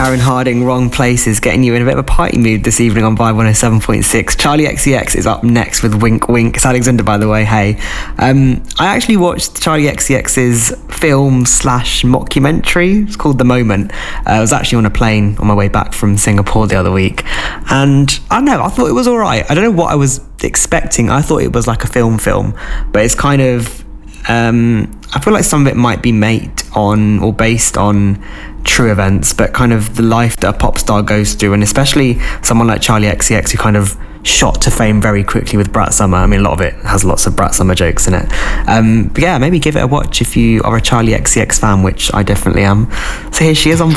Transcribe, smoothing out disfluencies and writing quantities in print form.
Aaron Harding, Wrong Places, getting you in a bit of a party mood this evening on Vibe 107.6. Charlie XCX is up next with Wink Wink. It's Alexander, by the way, hey. I actually watched Charlie XCX's film / mockumentary. It's called The Moment. I was actually on a plane on my way back from Singapore the other week. And I don't know, I thought it was all right. I don't know what I was expecting. I thought it was like a film, but it's kind of... I feel like some of it might be made on or based on true events, but kind of the life that a pop star goes through, and especially someone like Charlie XCX, who kind of shot to fame very quickly with Brat Summer. I mean, a lot of it has lots of Brat Summer jokes in it. But yeah, maybe give it a watch if you are a Charlie XCX fan, which I definitely am. So here she is on Vibe